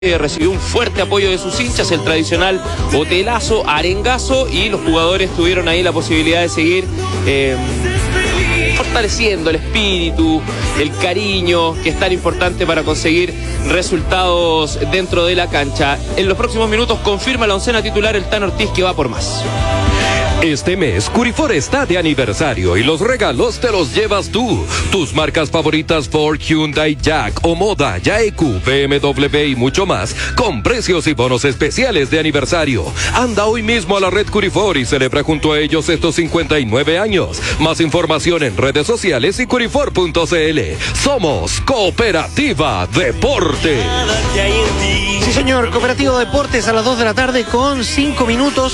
Recibió un fuerte apoyo de sus hinchas, el tradicional hotelazo, arengazo, y los jugadores tuvieron ahí la posibilidad de seguir fortaleciendo el espíritu, el cariño, que es tan importante para conseguir resultados dentro de la cancha. En los próximos minutos confirma la oncena titular el Tano Ortiz, que va por más. Este mes, Curifor está de aniversario y los regalos te los llevas tú. Tus marcas favoritas Ford, Hyundai, Jack, Omoda, Yaeku, BMW y mucho más, con precios y bonos especiales de aniversario. Anda hoy mismo a la red Curifor y celebra junto a ellos estos 59 años. Más información en redes sociales y curifor.cl. Somos Cooperativa Deporte. Sí, señor, Cooperativa Deportes a las 2 de la tarde con 5 minutos.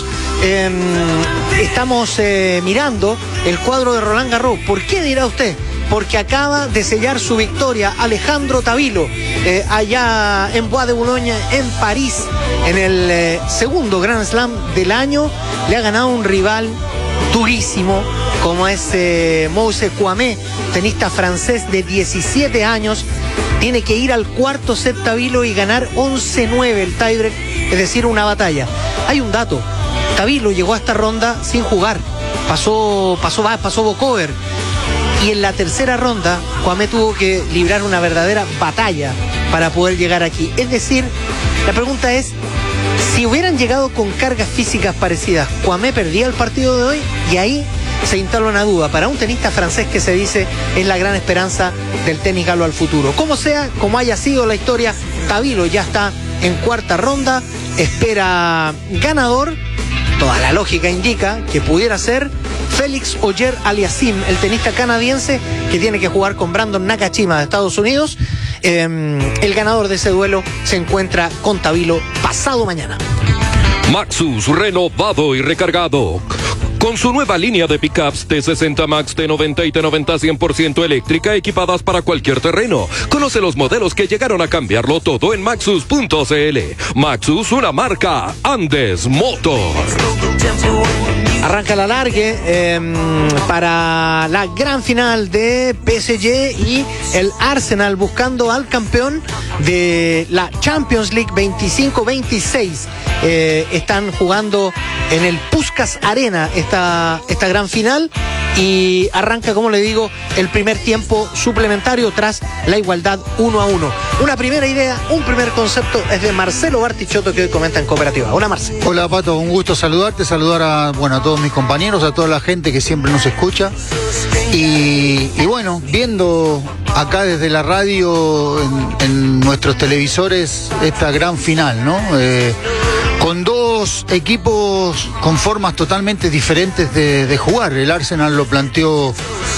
Estamos mirando el cuadro de Roland Garros. ¿Por qué dirá usted? Porque acaba de sellar su victoria Alejandro Tavilo allá en Bois de Boulogne, en París, en el segundo Grand Slam del año. Le ha ganado un rival durísimo como es Mousse Kouamé, tenista francés de 17 años. Tiene que ir al cuarto set Tavilo y ganar 11-9 el tiebreak, es decir, una batalla. Hay un dato: Tavilo llegó a esta ronda sin jugar, pasó walkover, y en la tercera ronda Kouamé tuvo que librar una verdadera batalla para poder llegar aquí. Es decir, la pregunta es, si hubieran llegado con cargas físicas parecidas, Kouamé perdía el partido de hoy, y ahí se instala una duda para un tenista francés que se dice es la gran esperanza del tenis galo al futuro. Como sea, como haya sido la historia, Tavilo ya está en cuarta ronda, espera ganador. Toda la lógica indica que pudiera ser Félix Auger-Aliassime, el tenista canadiense que tiene que jugar con Brandon Nakashima de Estados Unidos. El ganador de ese duelo se encuentra con Tavilo pasado mañana. Maxus, renovado y recargado. Con su nueva línea de pickups T60 Max, T90 y T90 100% eléctrica, equipadas para cualquier terreno. Conoce los modelos que llegaron a cambiarlo todo en Maxus.cl. Maxus, una marca Andes Motor. Arranca la largue para la gran final de PSG y el Arsenal buscando al campeón de la Champions League 25-26. Están jugando en el Puskás Arena esta gran final, y arranca, como le digo, el primer tiempo suplementario tras la igualdad 1-1. Una primera idea, un primer concepto es de Marcelo Bartichotto, que hoy comenta en Cooperativa. Hola, Marcelo. Hola, Pato, un gusto saludarte, saludar a todos mis compañeros, a toda la gente que siempre nos escucha. Y bueno, viendo acá desde la radio, en nuestros televisores, esta gran final, ¿no? Con dos equipos con formas totalmente diferentes de jugar. El Arsenal lo planteó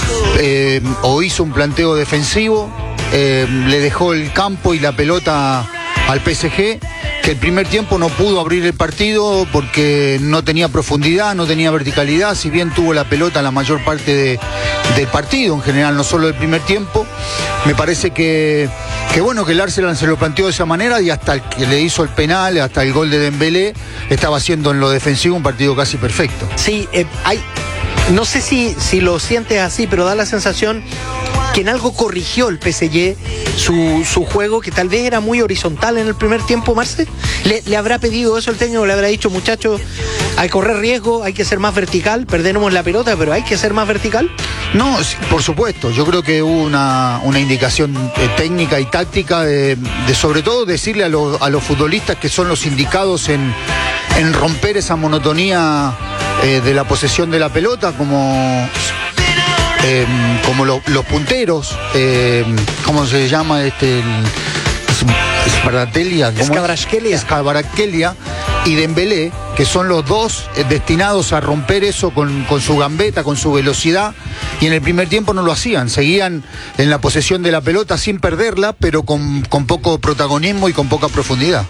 o hizo un planteo defensivo, le dejó el campo y la pelota al PSG, que el primer tiempo no pudo abrir el partido porque no tenía profundidad, no tenía verticalidad, si bien tuvo la pelota la mayor parte del partido en general, no solo del primer tiempo. Me parece que bueno, que el Arsenal se lo planteó de esa manera, y hasta el que le hizo el penal, hasta el gol de Dembélé, estaba haciendo en lo defensivo un partido casi perfecto. Sí, no sé si lo sientes así, pero da la sensación que en algo corrigió el PSG su juego, que tal vez era muy horizontal en el primer tiempo. Marce, ¿le habrá pedido eso el técnico? ¿Le habrá dicho, muchachos, hay que correr riesgo, hay que ser más vertical, perdemos la pelota, pero hay que ser más vertical? No, por supuesto, yo creo que hubo una indicación técnica y táctica de sobre todo decirle a los futbolistas que son los indicados en romper esa monotonía de la posesión de la pelota, como los punteros, ¿cómo se llama? Kvaratskhelia y Dembélé, que son los dos destinados a romper eso con su gambeta, con su velocidad, y en el primer tiempo no lo hacían, seguían en la posesión de la pelota sin perderla, pero con poco protagonismo y con poca profundidad.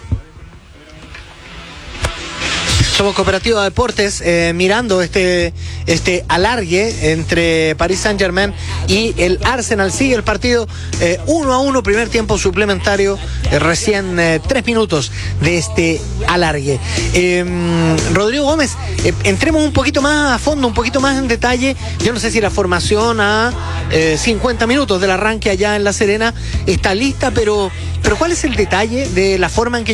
Somos Cooperativa Deportes, mirando este alargue entre Paris Saint-Germain y el Arsenal. Sigue el partido 1-1, primer tiempo suplementario, recién 3 minutos de este alargue. Rodrigo Gómez, entremos un poquito más a fondo, un poquito más en detalle. Yo no sé si la formación a 50 minutos del arranque allá en La Serena está lista, pero ¿cuál es el detalle de la forma en que